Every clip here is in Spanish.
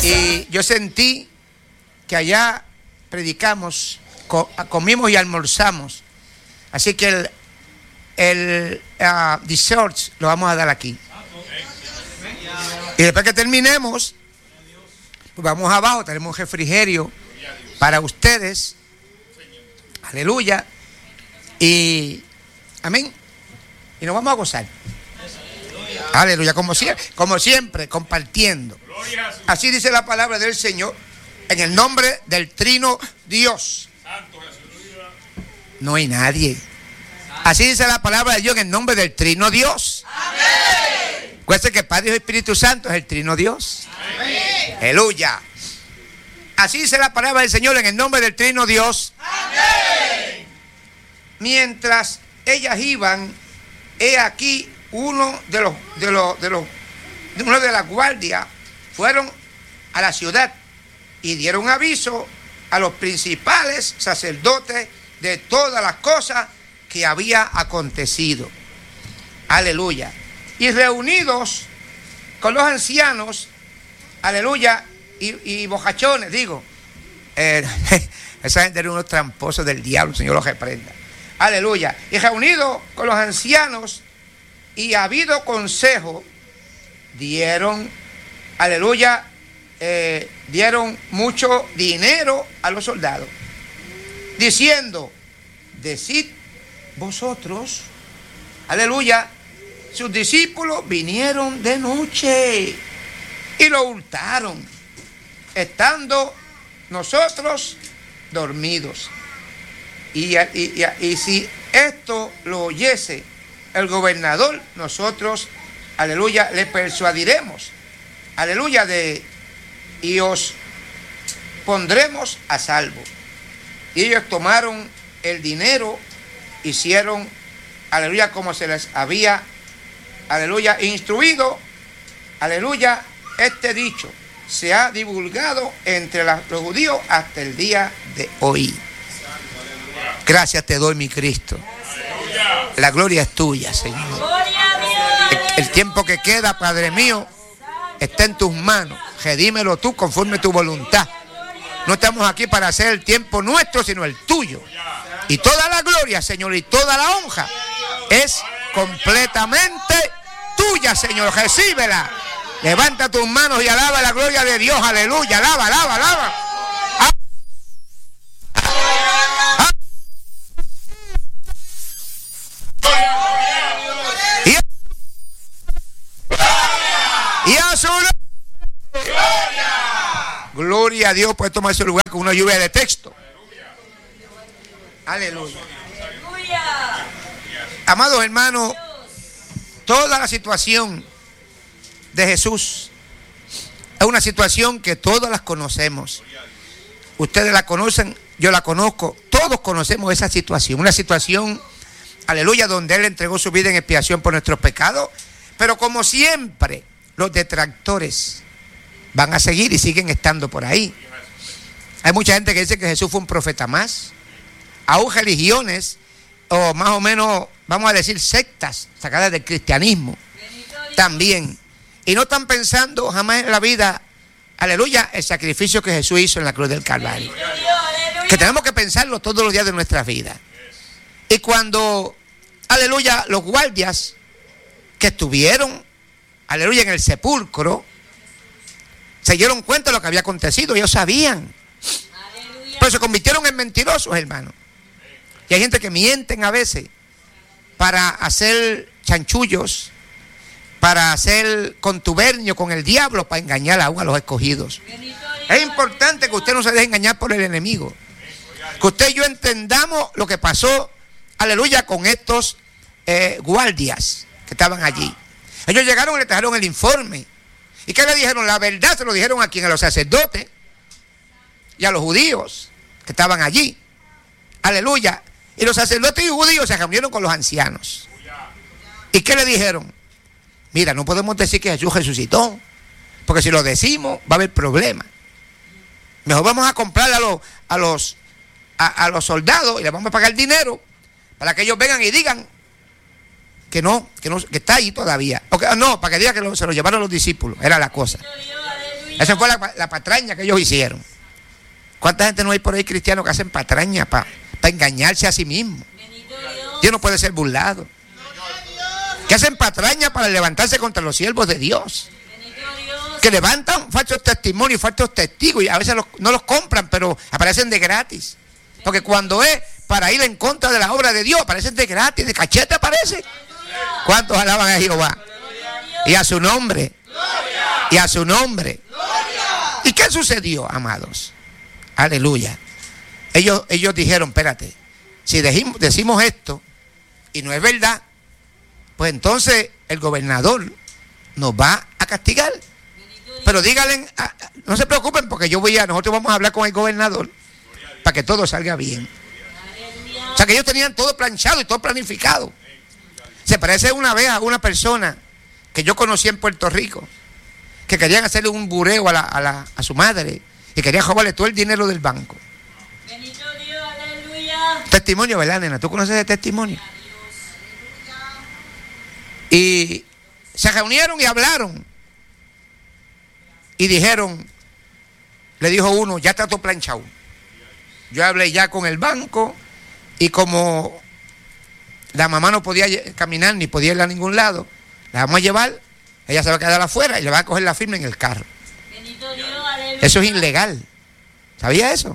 Y yo sentí que allá predicamos, comimos y almorzamos. Así que el dessert lo vamos a dar aquí. Y después que terminemos, pues vamos abajo, tenemos un refrigerio para ustedes. Aleluya. Y amén. Y nos vamos a gozar. Aleluya, como siempre, compartiendo. Así dice la palabra del Señor, en el nombre del Trino Dios. No hay nadie. Así dice la palabra de Dios, en el nombre del Trino Dios. Amén. Acuérdense que Padre y Espíritu Santo es el Trino Dios. Amén. Aleluya. Así dice la palabra del Señor, en el nombre del Trino Dios. Amén. Mientras ellas iban, he aquí uno de las guardias fueron a la ciudad y dieron aviso a los principales sacerdotes de todas las cosas que había acontecido. Aleluya. Y reunidos con los ancianos, aleluya, y bojachones, digo, esa gente era unos tramposos del diablo, el Señor los reprenda. Aleluya. Y reunidos con los ancianos y habido consejo, dieron, aleluya, dieron mucho dinero a los soldados, diciendo: decid vosotros, aleluya, sus discípulos vinieron de noche y lo hurtaron, estando nosotros dormidos. Y si esto lo oyese el gobernador, nosotros, aleluya, le persuadiremos, aleluya, y os pondremos a salvo. Y ellos tomaron el dinero, hicieron, aleluya, como se les había, aleluya, instruido. Aleluya, este dicho se ha divulgado entre los judíos hasta el día de hoy. Gracias te doy, mi Cristo. La gloria es tuya, Señor. El tiempo que queda, Padre mío, está en tus manos. Redímelo tú conforme tu voluntad. No estamos aquí para hacer el tiempo nuestro, sino el tuyo. Y toda la gloria, Señor, y toda la honra es completamente tuya, Señor. Recíbela. Levanta tus manos y alaba la gloria de Dios. Aleluya. Alaba, alaba, alaba. Y a su gloria a Dios. Puede tomar ese lugar con una lluvia de texto. Aleluya. Amados hermanos, toda la situación de Jesús es una situación que todas las conocemos. Ustedes la conocen, yo la conozco, todos conocemos esa situación. Una situación, aleluya, donde Él entregó su vida en expiación por nuestros pecados. Pero como siempre, los detractores van a seguir y siguen estando por ahí. Hay mucha gente que dice que Jesús fue un profeta más. Aún religiones, o más o menos, vamos a decir, sectas sacadas del cristianismo, también. Y no están pensando jamás en la vida, aleluya, el sacrificio que Jesús hizo en la cruz del Calvario. Que tenemos que pensarlo todos los días de nuestra vida. Y cuando, aleluya, los guardias que estuvieron, aleluya, en el sepulcro, se dieron cuenta de lo que había acontecido. Ellos sabían. Pero se convirtieron en mentirosos, hermano. Y hay gente que mienten a veces para hacer chanchullos, para hacer contubernio con el diablo, para engañar aún a los escogidos. Es importante que usted no se deje engañar por el enemigo. Que usted y yo entendamos lo que pasó, aleluya, con estos guardias que estaban allí. Ellos llegaron y le trajeron el informe. ¿Y qué le dijeron? La verdad se lo dijeron a quien, a los sacerdotes y a los judíos que estaban allí. Aleluya. Y los sacerdotes y judíos se reunieron con los ancianos. ¿Y qué le dijeron? Mira, no podemos decir que Jesús resucitó, porque si lo decimos va a haber problemas. Mejor vamos a comprarle a los soldados y les vamos a pagar dinero para que ellos vengan y digan que no, que está ahí todavía. No, para que digan que se lo llevaron los discípulos. Era la cosa. Esa fue la patraña que ellos hicieron. ¿Cuánta gente no hay por ahí cristianos que hacen patraña para engañarse a sí mismo? Dios no puede ser burlado. Que hacen patraña para levantarse contra los siervos de Dios. Que levantan falsos testimonios, falsos testigos, y a veces no los compran, pero aparecen de gratis. Porque cuando es para ir en contra de la obra de Dios, aparecen de gratis, de cachete aparece. ¿Cuántos alaban a Jehová? Y a su nombre. Y a su nombre. ¿Y qué sucedió, amados? Aleluya. Ellos dijeron, espérate, si decimos esto y no es verdad, pues entonces el gobernador nos va a castigar. Pero díganle, no se preocupen porque nosotros vamos a hablar con el gobernador para que todo salga bien. O sea que ellos tenían todo planchado y todo planificado. Se parece una vez a una persona que yo conocí en Puerto Rico, que querían hacerle un bureo a su madre y querían robarle todo el dinero del banco. Bendito Dios, aleluya. Testimonio, ¿verdad, nena? ¿Tú conoces ese testimonio? Y se reunieron y hablaron. Y dijeron, le dijo uno, ya está todo planchado. Yo hablé ya con el banco y como la mamá no podía caminar ni podía ir a ningún lado, la vamos a llevar, ella se va a quedar afuera y le va a coger la firma en el carro. Bendito Dios, aleluya. Eso es ilegal. ¿Sabía eso?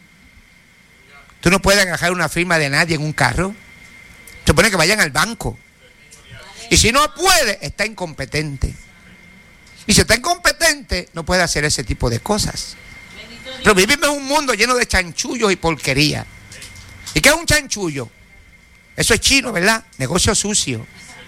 Tú no puedes agarrar una firma de nadie en un carro. Se supone que vayan al banco. Y si no puede, está incompetente. Y si está incompetente, no puede hacer ese tipo de cosas. Pero vivimos en un mundo lleno de chanchullos y porquería. ¿Y qué es un chanchullo? Eso es chino, ¿verdad? Negocio sucio.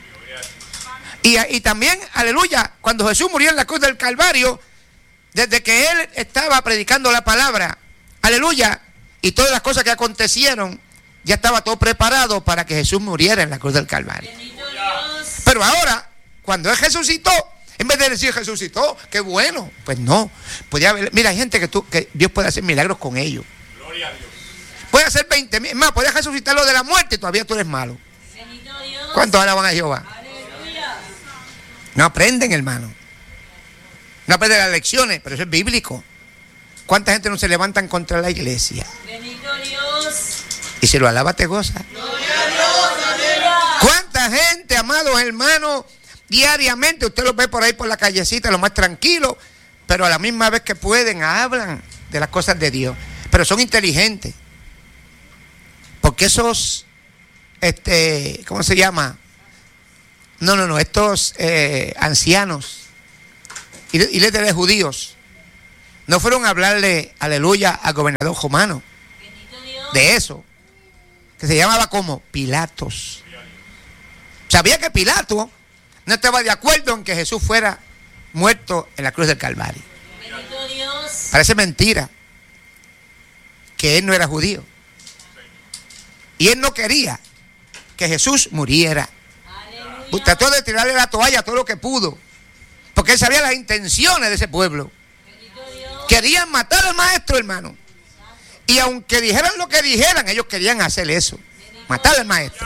Y también, aleluya, cuando Jesús murió en la cruz del Calvario, desde que Él estaba predicando la palabra, aleluya, y todas las cosas que acontecieron, ya estaba todo preparado para que Jesús muriera en la cruz del Calvario. Pero ahora, cuando Él resucitó, en vez de decir resucitó, qué bueno, pues no. Podía haber, mira, hay gente que Dios puede hacer milagros con ellos. Gloria a Dios. Puede hacer 20,000, más, puede resucitarlo de la muerte y todavía tú eres malo. ¿Cuántos alaban a Jehová? Aleluya. No aprenden, hermano. No aprenden las lecciones, pero eso es bíblico. ¿Cuánta gente no se levantan contra la iglesia? Bendito Dios. Y si lo alaba te goza. Gloria a Dios, aleluya. ¿Cuánta gente, amados hermanos, diariamente usted los ve por ahí por la callecita, lo más tranquilo, pero a la misma vez que pueden, hablan de las cosas de Dios, pero son inteligentes? Porque esos, ¿cómo se llama? No, estos ancianos y líderes judíos no fueron a hablarle, aleluya, al gobernador romano de eso, que se llamaba como Pilatos. Sabía que Pilato no estaba de acuerdo en que Jesús fuera muerto en la cruz del Calvario. Bendito Dios. Parece mentira que él no era judío. Y él no quería que Jesús muriera. Aleluya. Trató de tirarle la toalla todo lo que pudo, porque él sabía las intenciones de ese pueblo. Bendito Dios. Querían matar al maestro, hermano. Y aunque dijeran lo que dijeran, ellos querían hacer eso, matar al maestro.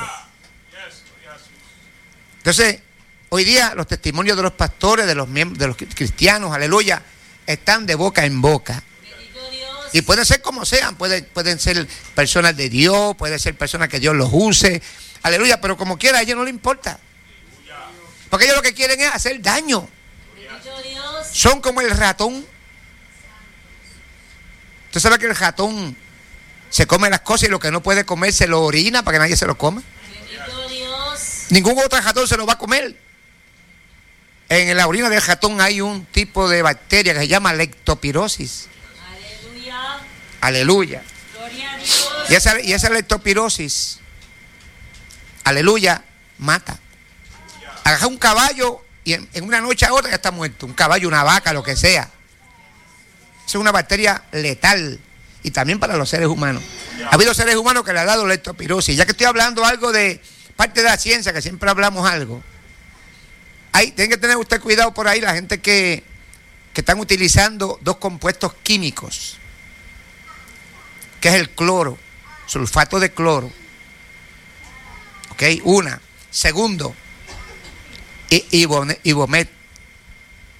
Entonces, hoy día los testimonios de los pastores, de los cristianos, aleluya, están de boca en boca. Bendito Dios. Y pueden ser como sean, pueden ser personas de Dios, pueden ser personas que Dios los use, aleluya, pero como quiera a ellos no les importa. Porque ellos lo que quieren es hacer daño. Bendito Dios. Son como el ratón. ¿Usted sabe que el ratón se come las cosas y lo que no puede comer se lo orina para que nadie se lo coma? Bendito Dios. Ningún otro ratón se lo va a comer. En la orina del ratón hay un tipo de bacteria que se llama leptospirosis. Aleluya. Aleluya. Gloria a Dios. Y esa leptospirosis, aleluya, mata. Agarra un caballo y en una noche a otra ya está muerto. Un caballo, una vaca, lo que sea. Es una bacteria letal. Y también para los seres humanos. Ha habido seres humanos que le ha dado leptospirosis. Ya que estoy hablando algo de parte de la ciencia, que siempre hablamos algo. Tiene que tener usted cuidado por ahí, la gente que están utilizando dos compuestos químicos, que es el cloro, sulfato de cloro. ¿Ok? Una. Segundo, Ibomet.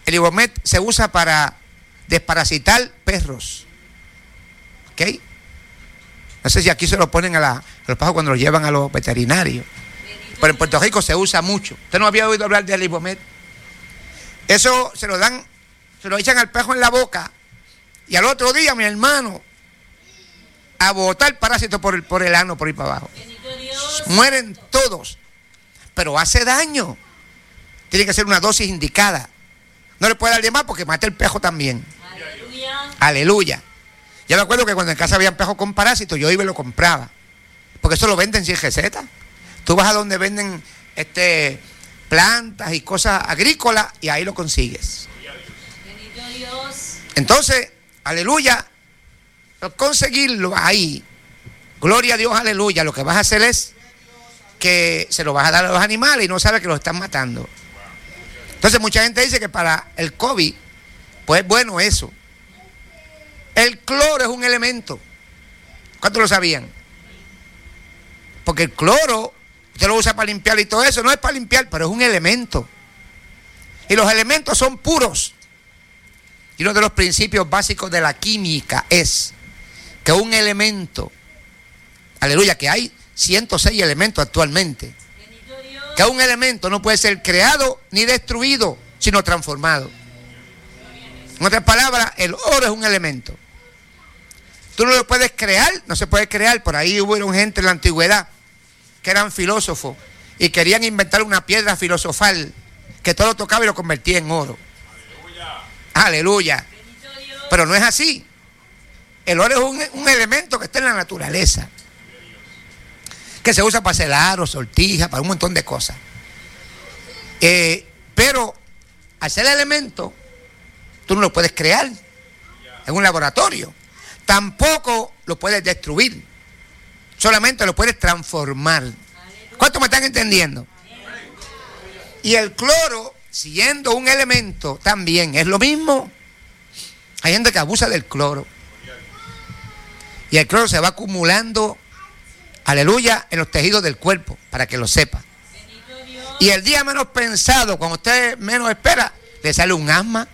El Ibomet se usa para desparasitar perros. ¿Ok? No sé si aquí se lo ponen a los pájaros cuando los llevan a los veterinarios. Pero en Puerto Rico se usa mucho. ¿Usted no había oído hablar del Ibomet? Eso se lo echan al perro en la boca. Y al otro día, mi hermano, a botar parásito por el ano, por ahí para abajo. Mueren todos. Pero hace daño. Tiene que ser una dosis indicada. No le puede dar de más porque mata el pejo también. Aleluya. Aleluya. Yo me acuerdo que cuando en casa había pejos con parásitos, yo iba y lo compraba. Porque eso lo venden sin receta. Tú vas a donde venden plantas y cosas agrícolas y ahí lo consigues. Bendito Dios. Entonces, aleluya, al conseguirlo ahí, gloria a Dios, aleluya, lo que vas a hacer es que se lo vas a dar a los animales y no sabes que los están matando. Entonces mucha gente dice que para el COVID, pues es bueno eso. El cloro es un elemento. ¿Cuántos lo sabían? Porque el cloro, usted lo usa para limpiar y todo eso, no es para limpiar, pero es un elemento. Y los elementos son puros. Y uno de los principios básicos de la química es que un elemento, aleluya, que hay 106 elementos actualmente, que un elemento no puede ser creado ni destruido, sino transformado. En otras palabras, el oro es un elemento. Tú no lo puedes crear, no se puede crear. Por ahí hubo gente en la antigüedad que eran filósofos y querían inventar una piedra filosofal que todo lo tocaba y lo convertía en oro. Aleluya. Pero no es así. El oro es un elemento que está en la naturaleza, que se usa para hacer aros, sortijas, para un montón de cosas. Pero al ser elemento, tú no lo puedes crear en un laboratorio. Tampoco lo puedes destruir. Solamente lo puedes transformar. ¿Cuántos me están entendiendo? Y el cloro, siendo un elemento, también es lo mismo. Hay gente que abusa del cloro. Y el cloro se va acumulando, aleluya, en los tejidos del cuerpo, para que lo sepa. Y el día menos pensado, cuando usted menos espera, le sale un asma,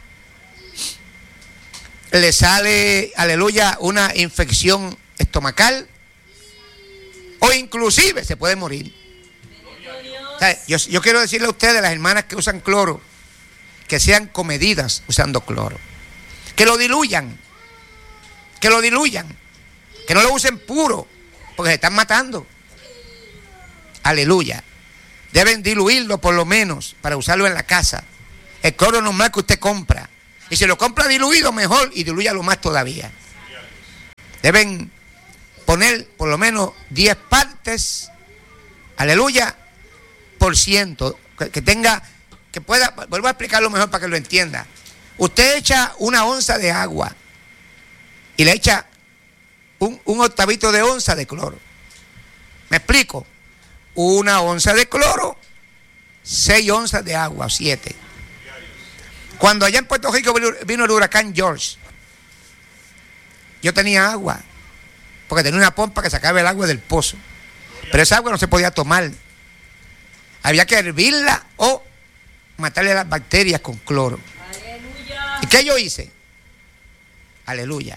le sale, aleluya, una infección estomacal, o inclusive se puede morir. O sea, yo quiero decirle a ustedes, las hermanas que usan cloro, que sean comedidas usando cloro, que lo diluyan, que no lo usen puro, porque se están matando. Aleluya. Deben diluirlo por lo menos para usarlo en la casa. El cloro normal que usted compra. Y si lo compra diluido, mejor, y dilúyalo más todavía. Deben poner por lo menos 10 partes, aleluya, por ciento, que tenga, que pueda, vuelvo a explicarlo mejor para que lo entienda. Usted echa una onza de agua y le echa un octavito de onza de cloro. ¿Me explico? Una onza de cloro, 6 onzas de agua, 7. Cuando allá en Puerto Rico vino el huracán George, yo tenía agua, porque tenía una pompa que sacaba el agua del pozo. Pero esa agua no se podía tomar. Había que hervirla o matarle las bacterias con cloro. Aleluya. ¿Y qué yo hice? Aleluya.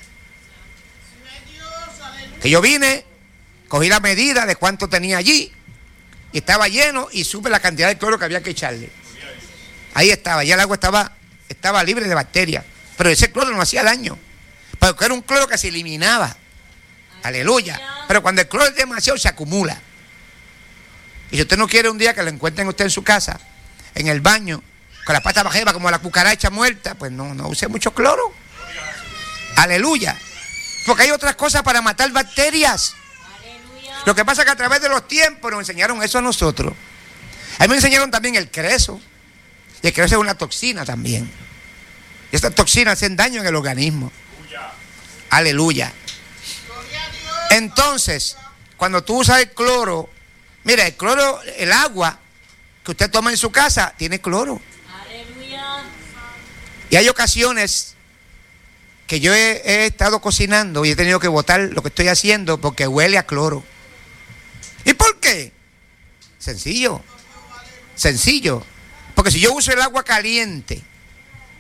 Que yo vine, cogí la medida de cuánto tenía allí, y estaba lleno, y supe la cantidad de cloro que había que echarle. Ahí estaba, ya el agua estaba libre de bacterias, pero ese cloro no hacía daño, porque era un cloro que se eliminaba. Aleluya. Pero cuando el cloro es demasiado, se acumula. Y si usted no quiere un día que lo encuentren usted en su casa, en el baño, con la pata bajeva como la cucaracha muerta, pues no use mucho cloro. Aleluya. Porque hay otras cosas para matar bacterias. Aleluya. Lo que pasa es que a través de los tiempos nos enseñaron eso a nosotros. A mí me enseñaron también el creso. Y el creso es una toxina también. Y estas toxinas hacen daño en el organismo. Aleluya. Entonces, cuando tú usas el cloro, mira, el cloro, el agua que usted toma en su casa tiene cloro. Aleluya. Y hay ocasiones que yo he estado cocinando y he tenido que botar lo que estoy haciendo porque huele a cloro. ¿Y por qué? Sencillo. Porque si yo uso el agua caliente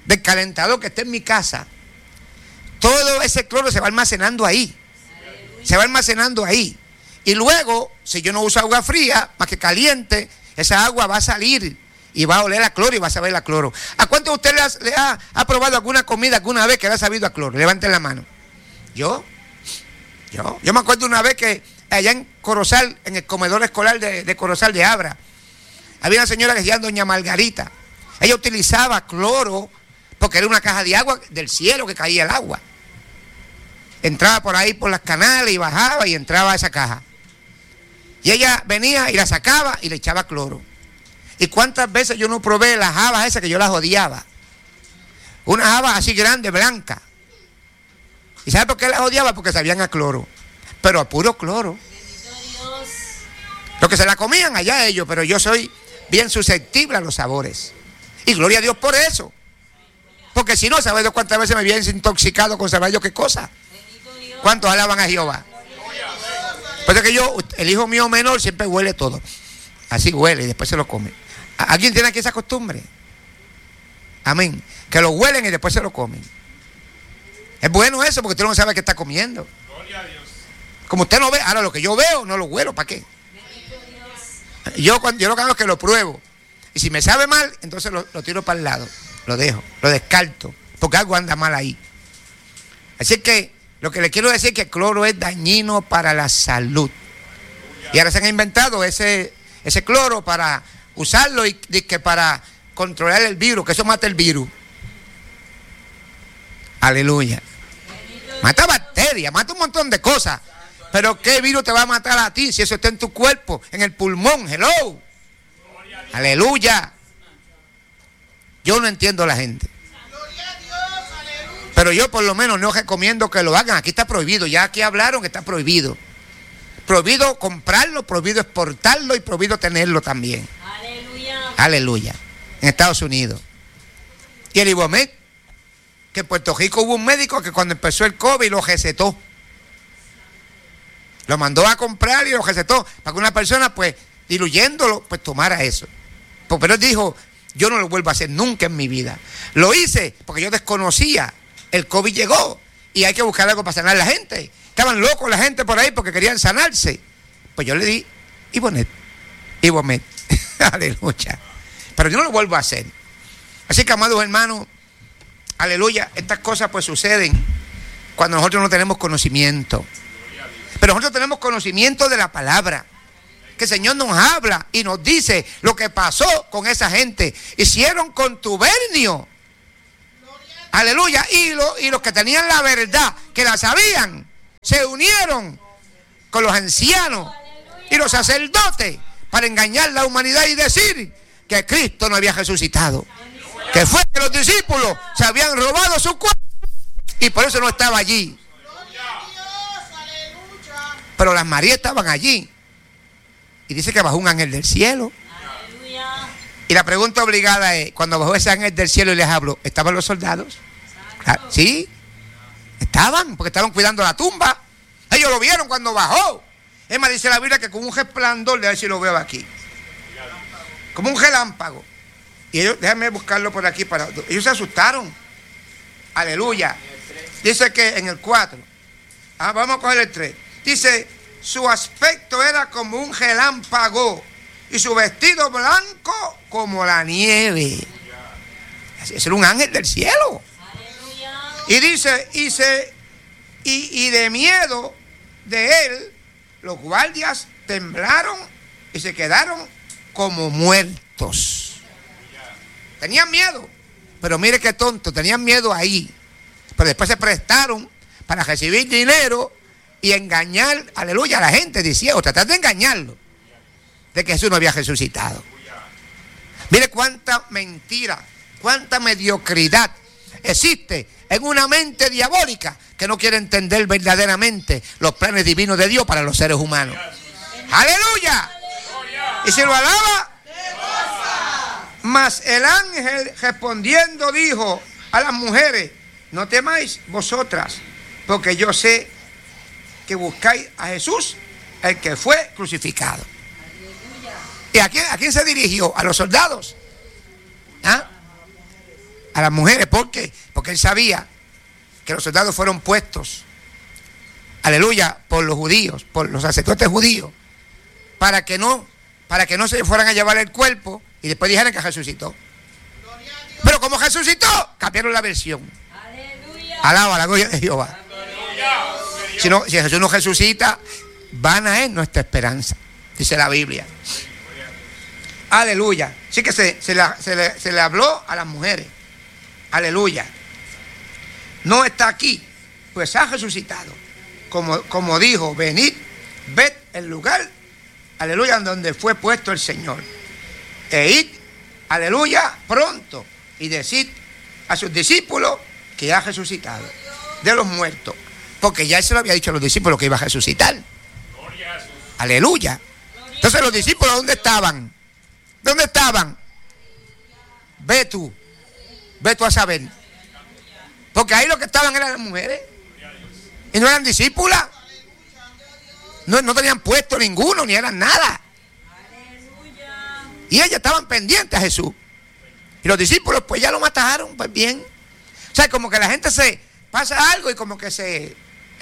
del calentador que está en mi casa, todo ese cloro se va almacenando ahí. Se va almacenando ahí. Y luego, si yo no uso agua fría, más que caliente, esa agua va a salir y va a oler a cloro y va a saber a cloro. ¿A cuántos de ustedes le ha probado alguna comida alguna vez que le ha sabido a cloro? Levanten la mano. Yo me acuerdo una vez que allá en Corozal, en el comedor escolar de Corozal de Abra, había una señora que se llama Doña Margarita. Ella utilizaba cloro porque era una caja de agua del cielo que caía el agua. Entraba por ahí por las canales y bajaba y entraba a esa caja. Y ella venía y la sacaba y le echaba cloro. ¿Y cuántas veces yo no probé las habas esas que yo las odiaba? Unas habas así grandes, blancas. ¿Y sabe por qué las odiaba? Porque sabían a cloro. Pero a puro cloro. Lo que se la comían allá ellos, pero yo soy bien susceptible a los sabores. Y gloria a Dios por eso. Porque si no, ¿sabes cuántas veces me había intoxicado con saber yo qué cosa? ¿Cuántos alaban a Jehová? Pues es que el hijo mío menor siempre huele todo. Así huele y después se lo come. ¿Alguien tiene aquí esa costumbre? Amén. Que lo huelen y después se lo comen. Es bueno eso porque usted no sabe qué está comiendo. Como usted no ve, ahora lo que yo veo no lo huelo, ¿para qué? Yo lo que hago es que lo pruebo. Y si me sabe mal, entonces lo tiro para el lado. Lo dejo, lo descarto. Porque algo anda mal ahí. Así que lo que le quiero decir es que el cloro es dañino para la salud. Y ahora se han inventado ese cloro para usarlo y que para controlar el virus, que eso mata el virus. Aleluya. Mata bacterias, mata un montón de cosas. Pero ¿qué virus te va a matar a ti si eso está en tu cuerpo, en el pulmón? Hello. Aleluya. Yo no entiendo a la gente. Pero yo por lo menos no recomiendo que lo hagan. Aquí está prohibido. Ya aquí hablaron que está prohibido. Prohibido comprarlo, prohibido exportarlo y prohibido tenerlo también. Aleluya. Aleluya. En Estados Unidos. Y el Ibomet, que en Puerto Rico hubo un médico que cuando empezó el COVID lo recetó. Lo mandó a comprar y lo recetó para que una persona, pues, diluyéndolo, pues tomara eso. Pero él dijo, yo no lo vuelvo a hacer nunca en mi vida. Lo hice porque yo desconocía. El COVID llegó y hay que buscar algo para sanar a la gente. Estaban locos la gente por ahí porque querían sanarse. Pues yo le di Ibomet. Aleluya. Pero yo no lo vuelvo a hacer. Así que, amados hermanos, aleluya, estas cosas pues suceden cuando nosotros no tenemos conocimiento. Pero nosotros tenemos conocimiento de la palabra. Que el Señor nos habla y nos dice lo que pasó con esa gente. Hicieron contubernio. Aleluya. Y los que tenían la verdad, que la sabían, se unieron con los ancianos y los sacerdotes para engañar a la humanidad y decir que Cristo no había resucitado. Que fue que los discípulos se habían robado su cuerpo y por eso no estaba allí. Pero las Marías estaban allí. Y dice que bajó un ángel del cielo. Y la pregunta obligada es, cuando bajó ese ángel del cielo y les habló, ¿estaban los soldados? Sí, estaban, porque estaban cuidando la tumba. Ellos lo vieron cuando bajó. Es más, dice la Biblia que con un resplandor, de ver si lo veo aquí, como un relámpago. Y ellos, déjame buscarlo por aquí, ellos se asustaron. Aleluya. Dice que en el 4, vamos a coger el 3. Dice, su aspecto era como un relámpago y su vestido blanco como la nieve. Ese era un ángel del cielo. Y dice, y de miedo de él, los guardias temblaron y se quedaron como muertos. Tenían miedo, pero mire qué tonto, tenían miedo ahí. Pero después se prestaron para recibir dinero y engañar, aleluya, a la gente, diciendo, tratar de engañarlo, de que Jesús no había resucitado. Mire cuánta mentira, cuánta mediocridad existe en una mente diabólica que no quiere entender verdaderamente los planes divinos de Dios para los seres humanos. ¡Aleluya! Y si lo alaba, mas el ángel respondiendo dijo a las mujeres, no temáis vosotras, porque yo sé que buscáis a Jesús, el que fue crucificado. ¿Y a quién se dirigió? ¿A los soldados? ¿Ah? a las mujeres. ¿Por qué? Porque él sabía que los soldados fueron puestos, aleluya, por los judíos, por los sacerdotes judíos, para que no se fueran a llevar el cuerpo y después dijeran que resucitó. Pero como resucitó, cambiaron la versión. Aleluya. Alaba la gloria de Jehová. Si Jesús no resucita, vana es nuestra esperanza, dice la Biblia. Aleluya. Así que se le habló a las mujeres. Aleluya. No está aquí, pues ha resucitado. Como dijo, venid, ved el lugar, aleluya, donde fue puesto el Señor. E id, aleluya, pronto, y decid a sus discípulos que ha resucitado de los muertos. Porque ya él se lo había dicho a los discípulos que iba a resucitar. Aleluya. Entonces los discípulos, ¿dónde estaban? ¿Dónde estaban? Ve tú a saber. Porque ahí lo que estaban eran las mujeres. Y no eran discípulas. No tenían puesto ninguno, ni eran nada. Y ellas estaban pendientes a Jesús. Y los discípulos pues ya lo mataron, pues bien. O sea, como que la gente se pasa algo y como que se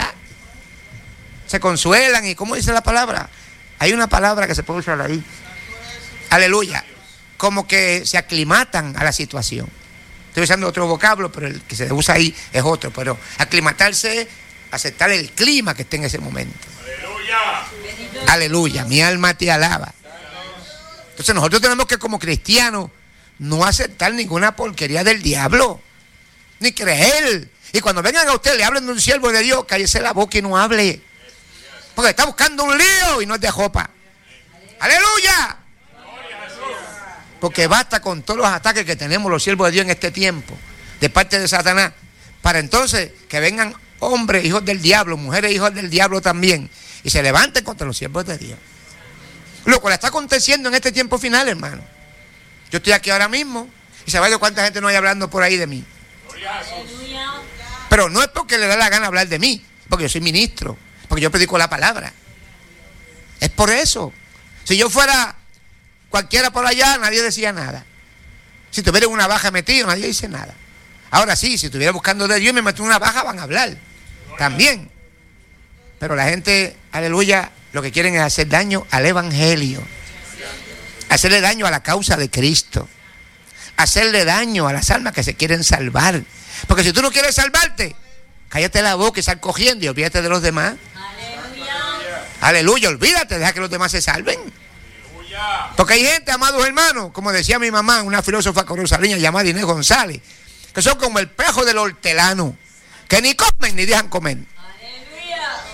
consuelan. Y ¿cómo dice la palabra? Hay una palabra que se puede usar ahí. Aleluya. Como que se aclimatan a la situación. Estoy usando otro vocablo, pero el que se usa ahí es otro. Pero aclimatarse, aceptar el clima que esté en ese momento. Aleluya. Aleluya. Mi alma te alaba. Entonces nosotros tenemos que, como cristianos, no aceptar ninguna porquería del diablo, ni creer. Y cuando vengan a usted, le hablen de un siervo de Dios, cállese la boca y no hable. Porque está buscando un lío y no es de jopa. ¡Aleluya! Porque basta con todos los ataques que tenemos los siervos de Dios en este tiempo, de parte de Satanás, para entonces que vengan hombres, hijos del diablo, mujeres, hijos del diablo también, y se levanten contra los siervos de Dios. Lo cual está aconteciendo en este tiempo final, hermano. Yo estoy aquí ahora mismo y sabe de cuánta gente no hay hablando por ahí de mí. Pero no es porque le da la gana hablar de mí, porque yo soy ministro, porque yo predico la palabra. Es por eso. Si yo fuera cualquiera por allá, nadie decía nada. Si tuviera una baja metido, nadie dice nada. Ahora sí, si estuviera buscando de Dios y me meto en una baja, van a hablar también. Pero la gente, aleluya, lo que quieren es hacer daño al evangelio, hacerle daño a la causa de Cristo, hacerle daño a las almas que se quieren salvar. Porque si tú no quieres salvarte, cállate la boca y sal cogiendo y olvídate de los demás. Aleluya. Aleluya, olvídate, deja que los demás se salven. Aleluya. Porque hay gente, amados hermanos, como decía mi mamá, una filósofa corozaleña llamada Inés González, que son como el pejo del hortelano, que ni comen ni dejan comer.